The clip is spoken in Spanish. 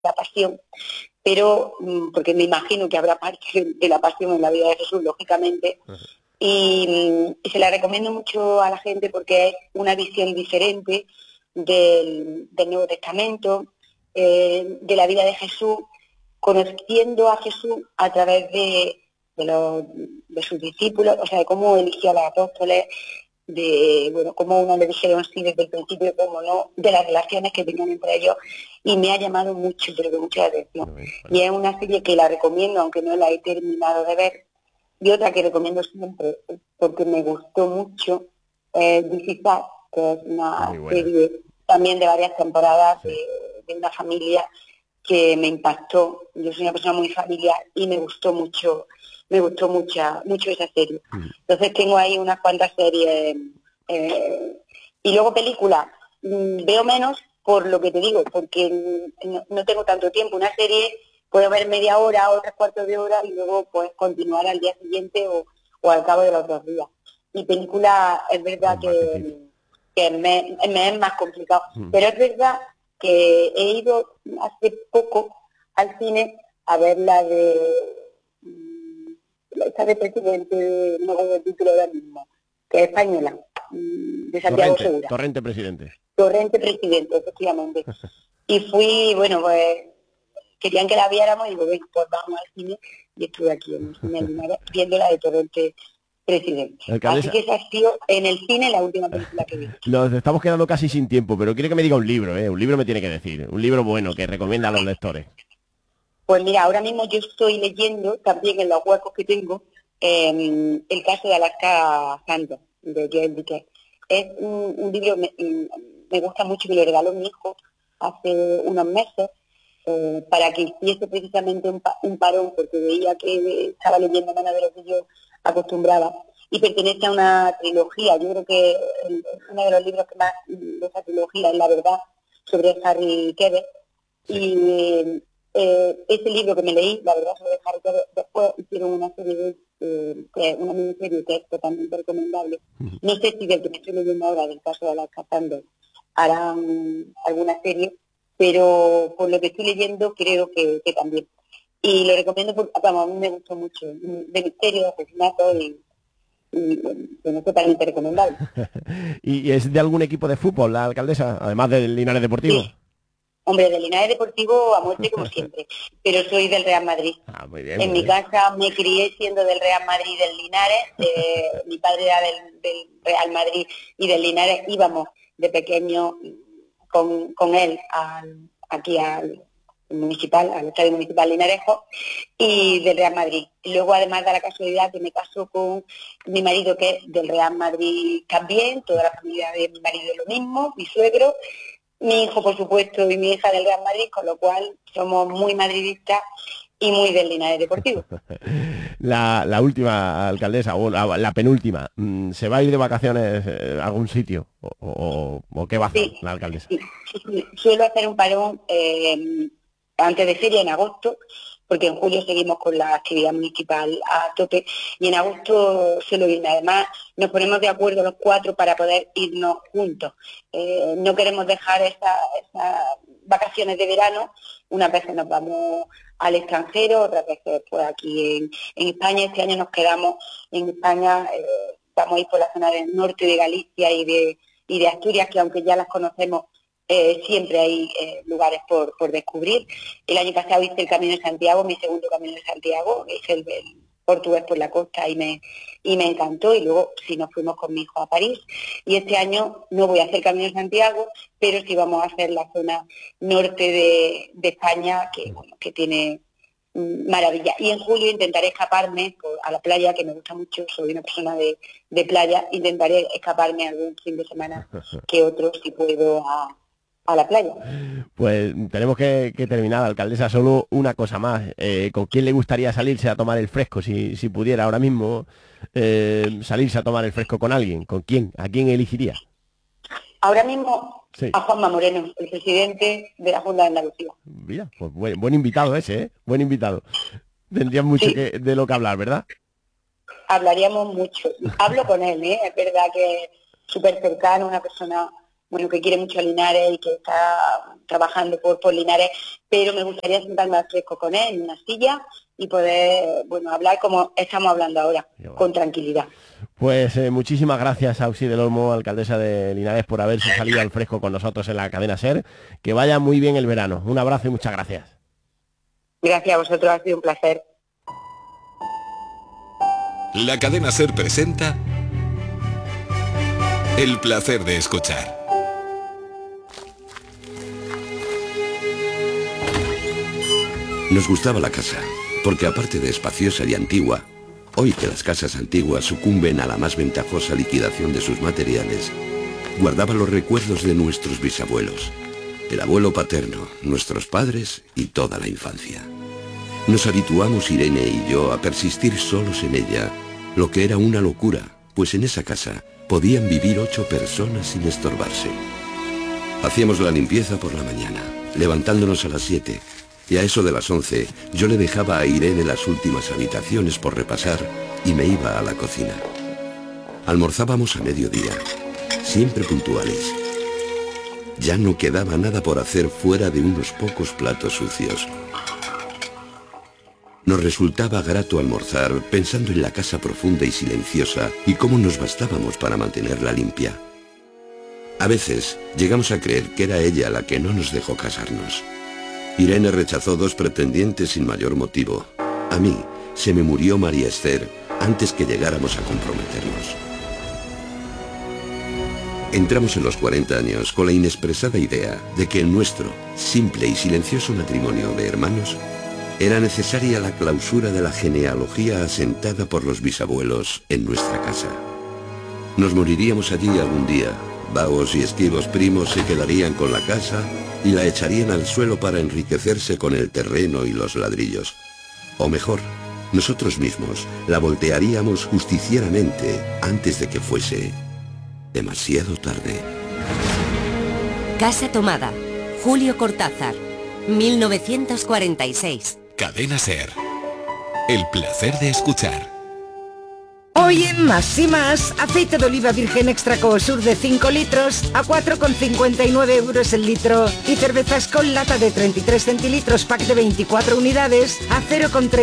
la pasión, pero porque me imagino que habrá parte de la pasión en la vida de Jesús, lógicamente, y se la recomiendo mucho a la gente porque es una visión diferente del Nuevo Testamento, de la vida de Jesús, conociendo a Jesús a través de sus discípulos, o sea, de cómo eligió a los apóstoles, de cómo uno le dijeron sí desde el principio, cómo no, de las relaciones que tenían entre ellos, y me ha llamado mucho, pero que mucha atención. Y es una serie que la recomiendo, aunque no la he terminado de ver, y otra que recomiendo siempre, porque me gustó mucho, This Is Us, que es una serie también de varias temporadas, de una familia que me impactó. Yo soy una persona muy familiar y me gustó mucho esa serie. Entonces tengo ahí unas cuantas series. Y luego películas, veo menos por lo que te digo, porque no tengo tanto tiempo. Una serie puedo ver media hora o 3/4 de hora y luego pues continuar al día siguiente o al cabo de los 2 días. Y película es verdad que me es más complicado. Pero es verdad que he ido hace poco al cine a ver la esta de presidente, no recuerdo el título ahora mismo, que es española, de Santiago Segura. Torrente Presidente. Torrente Presidente, efectivamente. Y fui, bueno, pues querían que la viéramos y digo, venga, pues vamos al cine, y estuve aquí en el cine Linares viendo la de Torrente Presidente. Así que esa ha sido en el cine la última película que vi. Nos estamos quedando casi sin tiempo, pero quiero que me diga un libro, un libro me tiene que decir, un libro bueno que recomienda a los lectores. Pues mira, ahora mismo yo estoy leyendo, también en los huecos que tengo, el caso de Alaska Santos, de Joel Dicker. Es un libro, me gusta mucho, me lo regaló mi hijo hace unos meses, para que hiciese precisamente un parón, porque veía que estaba leyendo menos de lo que yo acostumbraba, y pertenece a una trilogía. Yo creo que uno de los libros que más de esa trilogía es La Verdad, sobre Harry Quebert, y ese libro que me leí, La Verdad sobre Harry Quebert, después hicieron una serie una miniserie que es totalmente recomendable. No sé si del que me estoy leyendo ahora, del caso de Alaska Santos, harán alguna serie, pero por lo que estoy leyendo creo que también. Y lo recomiendo porque, vamos, a mí me gustó mucho, de misterio, de asesinato y bueno, totalmente recomendable. ¿Y es de algún equipo de fútbol la alcaldesa, además del Linares Deportivo? Sí. Hombre, del Linares Deportivo a muerte como siempre, pero soy del Real Madrid. Muy bien, en mi casa me crié siendo del Real Madrid y del Linares, mi padre era del Real Madrid y del Linares, íbamos de pequeño con él aquí al municipal, al estadio municipal Linarejo, y del Real Madrid. Y luego además da la casualidad que me caso con mi marido, que es del Real Madrid también, toda la familia de mi marido es lo mismo, mi suegro, mi hijo por supuesto y mi hija del Real Madrid, con lo cual somos muy madridistas y muy del Linares Deportivo. La última alcaldesa, o la penúltima, ¿se va a ir de vacaciones a algún sitio? ¿O qué va a hacer la alcaldesa? Sí. Suelo hacer un parón antes de feria, en agosto, porque en julio seguimos con la actividad municipal a tope, y en agosto suelo irme. Además, nos ponemos de acuerdo los 4 para poder irnos juntos. No queremos dejar esas vacaciones de verano. Unas veces nos vamos al extranjero, otras veces pues aquí en España. Este año nos quedamos en España, vamos a ir por la zona del norte de Galicia y de Asturias, que aunque ya las conocemos, siempre hay lugares por descubrir. El año pasado hice el Camino de Santiago, mi segundo Camino de Santiago, hice el portugués por la costa y me encantó, y luego sí nos fuimos con mi hijo a París, y este año no voy a hacer Camino de Santiago, pero sí vamos a hacer la zona norte de España, que tiene maravilla. Y en julio intentaré escaparme a la playa, que me gusta mucho, soy una persona de playa, intentaré escaparme algún fin de semana que otro, si puedo, a la playa. Pues tenemos que terminar, alcaldesa. Solo una cosa más. ¿Con quién le gustaría salirse a tomar el fresco? Si pudiera ahora mismo salirse a tomar el fresco con alguien, ¿con quién? ¿A quién elegiría? Ahora mismo a Juanma Moreno, el presidente de la Junta de Andalucía. Mira, pues buen invitado ese, ¿eh? Buen invitado. Tendrían mucho de lo que hablar, ¿verdad? Hablaríamos mucho. Hablo con él, es verdad que es súper cercano, una persona bueno, que quiere mucho a Linares y que está trabajando por Linares, pero me gustaría sentarme al fresco con él en una silla y poder, bueno, hablar como estamos hablando ahora, con tranquilidad. Pues muchísimas gracias, Auxi del Olmo, alcaldesa de Linares, por haberse salido al fresco con nosotros en la cadena SER. Que vaya muy bien el verano. Un abrazo y muchas gracias. Gracias a vosotros, ha sido un placer. La cadena SER presenta El placer de escuchar. Nos gustaba la casa, porque aparte de espaciosa y antigua, hoy que las casas antiguas sucumben a la más ventajosa liquidación de sus materiales, guardaba los recuerdos de nuestros bisabuelos, el abuelo paterno, nuestros padres y toda la infancia. Nos habituamos Irene y yo a persistir solos en ella, lo que era una locura, pues en esa casa podían vivir 8 personas sin estorbarse. Hacíamos la limpieza por la mañana, levantándonos a las 7, y a eso de las 11 yo le dejaba a Irene las últimas habitaciones por repasar y me iba a la cocina. Almorzábamos a mediodía, siempre puntuales. Ya no quedaba nada por hacer fuera de unos pocos platos sucios. Nos resultaba grato almorzar pensando en la casa profunda y silenciosa y cómo nos bastábamos para mantenerla limpia. A veces llegamos a creer que era ella la que no nos dejó casarnos. Irene rechazó 2 pretendientes sin mayor motivo. A mí se me murió María Esther antes que llegáramos a comprometernos. Entramos en los 40 años con la inexpresada idea de que en nuestro simple y silencioso matrimonio de hermanos era necesaria la clausura de la genealogía asentada por los bisabuelos en nuestra casa. Nos moriríamos allí algún día. Vagos y esquivos primos se quedarían con la casa y la echarían al suelo para enriquecerse con el terreno y los ladrillos. O mejor, nosotros mismos la voltearíamos justicieramente antes de que fuese demasiado tarde. Casa tomada. Julio Cortázar, 1946. Cadena SER. El placer de escuchar. Hoy en Más y Más, aceite de oliva virgen extra Coosur de 5 litros a 4,59 euros el litro y cervezas con lata de 33 centilitros pack de 24 unidades a 0,30